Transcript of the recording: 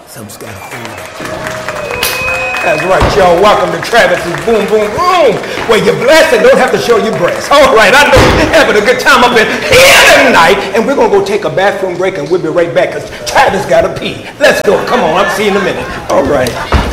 Something's got to hold up. That's right, y'all. Welcome to Travis's Boom Boom Room, where you're blessed and don't have to show your breasts. All right, I know you're having a good time up in here tonight, and we're going to go take a bathroom break, and we'll be right back, because Travis got to pee. Let's go. Come on. I'll see you in a minute. All right.